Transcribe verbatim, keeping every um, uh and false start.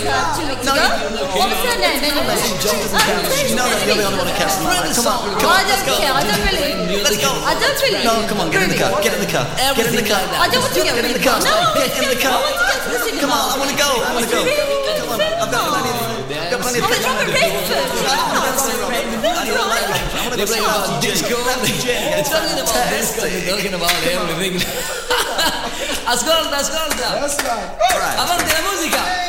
uh, two weeks ago. What was her name anyway? You know that you're the only one who cares tonight. Come on, come I on, don't let's go. care. I don't really. Let's go. I don't really. No, come on, get in the car. Get in the car. Get in the car. I don't want to get Get in really the car. No, I want Get to in the get- car. I want to get to the cinema. Come on, I want to go. I want to go. Come on, I've got plenty of. Got plenty of. Oh, it's Robert Redford. They're playing about disco. They're talking about disco. They're talking about everything. Ascolta, ascolta. Right. Avanti la musica.